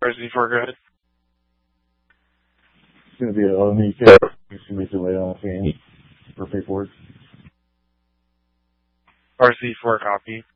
RZ4, go ahead. It's going to be an OME case. It's going to be delayed on the scene for paperwork. RZ4, copy.